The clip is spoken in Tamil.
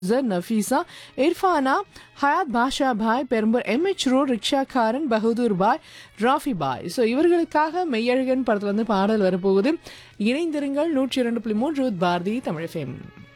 நஃபீசா, இர்ஃபானா, ஹயாத் பாஷா பாய், பெரும்பூர் MH ரோட் ரிக்ஷாக்காரன், பகதூர் பாய், ராஃபி பாய். ஸோ இவர்களுக்காக மெய்யழகன் படத்துல பாடல் வரப்போகுது. இணைந்திருங்கள் 102.3 பாரதி தமிழ் FM.